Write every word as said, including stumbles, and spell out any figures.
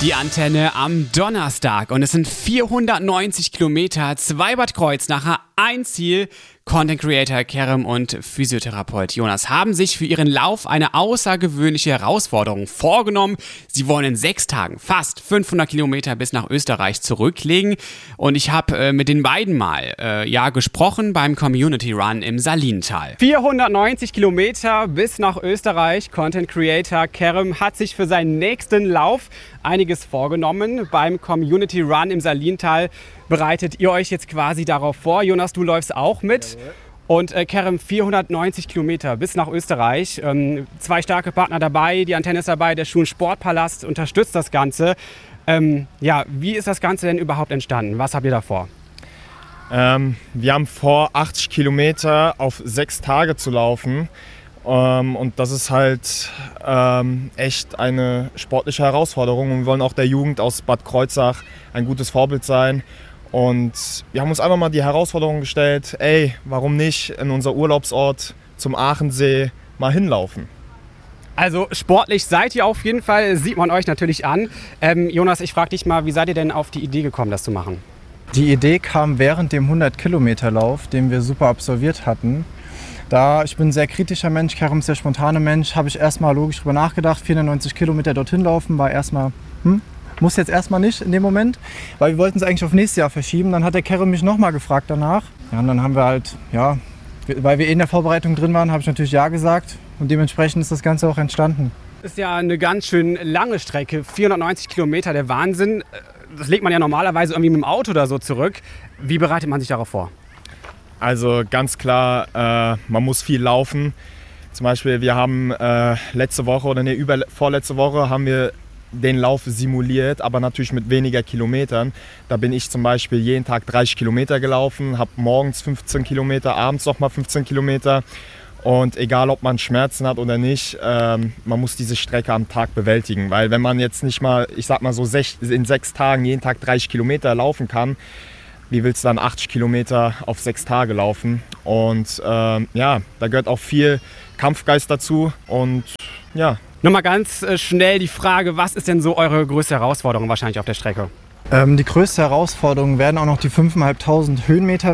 Die Antenne am Donnerstag und es sind vierhundertneunzig Kilometer, zwei Bad Kreuznacher, ein Ziel. Content Creator Kerem und Physiotherapeut Jonas haben sich für ihren Lauf eine außergewöhnliche Herausforderung vorgenommen. Sie wollen in sechs Tagen fast fünfhundert Kilometer bis nach Österreich zurücklegen. Und ich habe äh, mit den beiden mal äh, ja, gesprochen beim Community Run im Salintal. vierhundertneunzig Kilometer bis nach Österreich. Content Creator Kerem hat sich für seinen nächsten Lauf einiges vorgenommen. Beim Community Run im Salintal bereitet ihr euch jetzt quasi darauf vor. Jonas, du läufst auch mit. Jawohl. Und äh, Kerem, vierhundertneunzig Kilometer bis nach Österreich. Ähm, zwei starke Partner dabei, die Antenne ist dabei, der Schulen Sportpalast unterstützt das Ganze. Ähm, ja, wie ist das Ganze denn überhaupt entstanden? Was habt ihr da vor? Ähm, wir haben vor, achtzig Kilometer auf sechs Tage zu laufen. Ähm, und das ist halt ähm, echt eine sportliche Herausforderung. Und wir wollen auch der Jugend aus Bad Kreuznach ein gutes Vorbild sein. Und wir haben uns einfach mal die Herausforderung gestellt, ey, warum nicht in unser Urlaubsort zum Aachensee mal hinlaufen? Also sportlich seid ihr auf jeden Fall, sieht man euch natürlich an. Ähm, Jonas, ich frage dich mal, wie seid ihr denn auf die Idee gekommen, das zu machen? Die Idee kam während dem hundert-Kilometer-Lauf, den wir super absolviert hatten. Da ich bin ein sehr kritischer Mensch, Kerem ist sehr spontaner Mensch, habe ich erstmal logisch drüber nachgedacht, vierhundertneunzig Kilometer dorthin laufen, war erstmal, hm, muss jetzt erstmal nicht in dem Moment, weil wir wollten es eigentlich auf nächstes Jahr verschieben. Dann hat der Kerem mich nochmal gefragt danach. Ja, und dann haben wir halt, ja, weil wir eh in der Vorbereitung drin waren, habe ich natürlich ja gesagt und dementsprechend ist das Ganze auch entstanden. Das ist ja eine ganz schön lange Strecke, vierhundertneunzig Kilometer, der Wahnsinn. Das legt man ja normalerweise irgendwie mit dem Auto oder so zurück. Wie bereitet man sich darauf vor? Also ganz klar, äh, man muss viel laufen. Zum Beispiel, wir haben äh, letzte Woche oder nee, über, vorletzte Woche haben wir den Lauf simuliert, aber natürlich mit weniger Kilometern. Da bin ich zum Beispiel jeden Tag dreißig Kilometer gelaufen, habe morgens fünfzehn Kilometer, abends nochmal fünfzehn Kilometer. Und egal, ob man Schmerzen hat oder nicht, ähm, man muss diese Strecke am Tag bewältigen. Weil wenn man jetzt nicht mal, ich sag mal so sech, in sechs Tagen jeden Tag dreißig Kilometer laufen kann, wie willst du dann achtzig Kilometer auf sechs Tage laufen? Und ähm, ja, da gehört auch viel Kampfgeist dazu und ja. Nochmal ganz äh, schnell die Frage, was ist denn so eure größte Herausforderung wahrscheinlich auf der Strecke? Ähm, die größte Herausforderung werden auch noch die fünftausendfünfhundert Höhenmeter